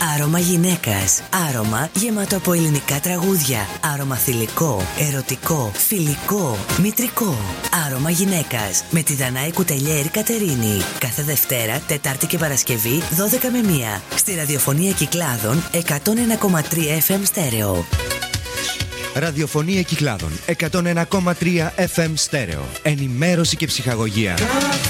Άρωμα γυναίκας. Άρωμα γεμάτο από ελληνικά τραγούδια. Άρωμα θηλυκό, ερωτικό, φιλικό, μητρικό. Άρωμα γυναίκας με τη Δανάη Κουτελιέρη Κατερίνη. Κάθε Δευτέρα, Τετάρτη και Παρασκευή 12 με 1 στη ραδιοφωνία Κυκλάδων 101,3 FM στέρεο. Ραδιοφωνία Κυκλάδων 101,3 FM στέρεο. Ενημέρωση και ψυχαγωγία.